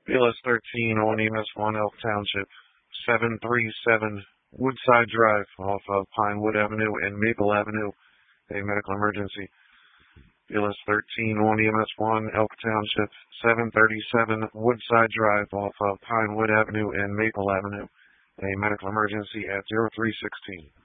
BLS 13 on EMS 1 Elk Township, 737 Woodside Drive off of Pinewood Avenue and Maple Avenue, a medical emergency. BLS 13 on EMS 1 Elk Township, 737 Woodside Drive off of Pinewood Avenue and Maple Avenue, a medical emergency at 0316.